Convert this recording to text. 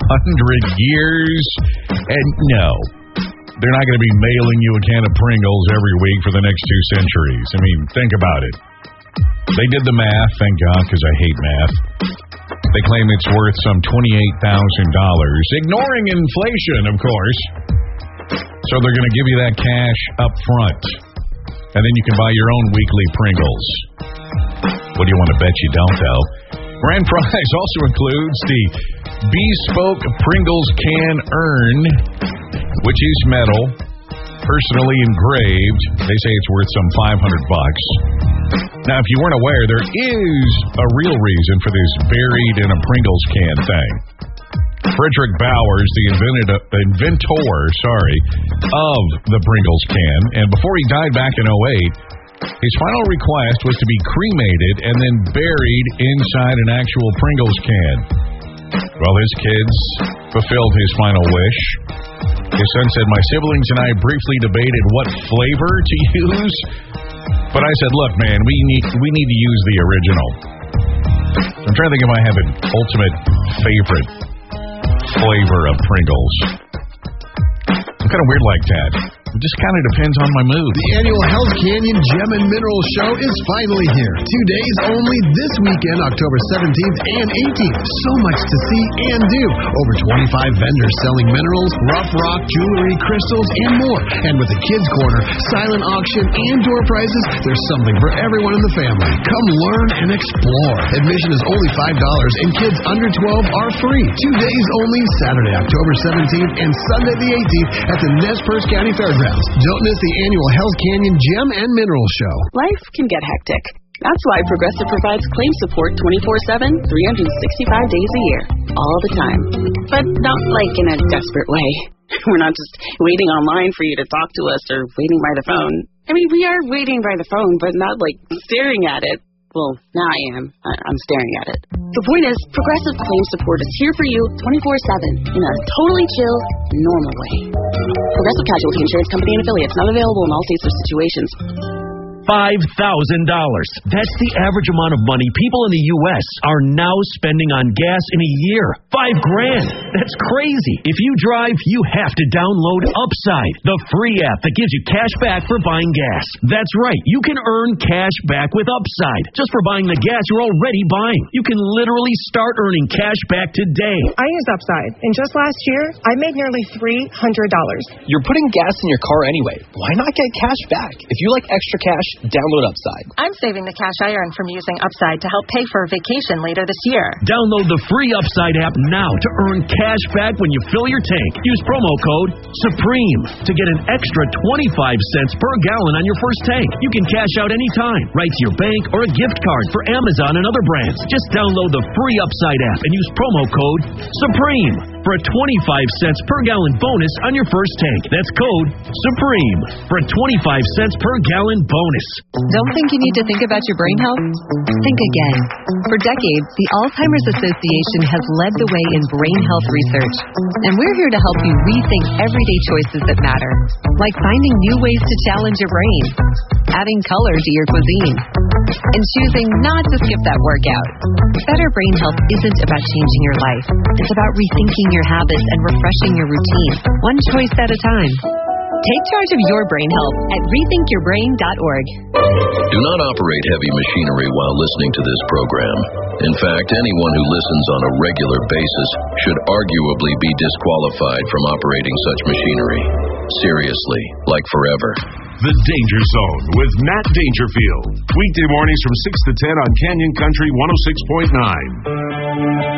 years. And no, they're not going to be mailing you a can of Pringles every week for the next 2 centuries. I mean, think about it. They did the math, thank God, because I hate math. They claim it's worth some $28,000, ignoring inflation, of course. So they're going to give you that cash up front. And then you can buy your own weekly Pringles. What do you want to bet you don't, though? Grand prize also includes the Bespoke Pringles Can Urn, which is metal, personally engraved. They say it's worth some $500. Now, if you weren't aware, there is a real reason for this buried in a Pringles can thing. Frederick Bowers, the inventor of the Pringles can, and before he died back in 2008, his final request was to be cremated and then buried inside an actual Pringles can. Well, his kids fulfilled his final wish. His son said, "My siblings and I briefly debated what flavor to use, but I said, look, man, we need to use the original." I'm trying to think if I have an ultimate favorite flavor of Pringles. I'm kind of weird like that. It just kind of depends on my mood. The annual Hell's Canyon Gem and Mineral Show is finally here. 2 days only this weekend, October 17th and 18th. So much to see and do. Over 25 vendors selling minerals, rough rock, jewelry, crystals, and more. And with the Kids Corner, silent auction, and door prizes, there's something for everyone in the family. Come learn and explore. Admission is only $5 and kids under 12 are free. 2 days only, Saturday, October 17th and Sunday the 18th at the Nez Perce County Fairgrounds. Don't miss the annual Hell's Canyon Gem and Mineral Show. Life can get hectic. That's why Progressive provides claim support 24/7, 365 days a year, all the time. But not like in a desperate way. We're not just waiting online for you to talk to us or waiting by the phone. I mean, we are waiting by the phone, but not like staring at it. Well, now I am. I'm staring at it. The point is, Progressive Claim Support is here for you 24/7 in a totally chill, normal way. Progressive Casualty Insurance Company and Affiliates, not available in all states or situations. $5,000. That's the average amount of money people in the U.S. are now spending on gas in a year. $5,000. That's crazy. If you drive, you have to download Upside, the free app that gives you cash back for buying gas. That's right. You can earn cash back with Upside just for buying the gas you're already buying. You can literally start earning cash back today. I use Upside, and just last year, I made nearly $300. You're putting gas in your car anyway. Why not get cash back? If you like extra cash, download Upside. I'm saving the cash I earn from using Upside to help pay for a vacation later this year. Download the free Upside app now to earn cash back when you fill your tank. Use promo code SUPREME to get an extra 25 cents per gallon on your first tank. You can cash out anytime, right to your bank or a gift card for Amazon and other brands. Just download the free Upside app and use promo code SUPREME for a 25 cents per gallon bonus on your first tank. That's code SUPREME for a 25 cents per gallon bonus. Don't think you need to think about your brain health? Think again. For decades, the Alzheimer's Association has led the way in brain health research. And we're here to help you rethink everyday choices that matter, like finding new ways to challenge your brain, adding color to your cuisine, and choosing not to skip that workout. Better brain health isn't about changing your life. It's about rethinking your habits and refreshing your routine, one choice at a time. Take charge of your brain health at rethinkyourbrain.org. Do not operate heavy machinery while listening to this program. In fact, anyone who listens on a regular basis should arguably be disqualified from operating such machinery. Seriously, like forever. The Danger Zone with Matt Dangerfield. Weekday mornings from 6 to 10 on Canyon Country 106.9.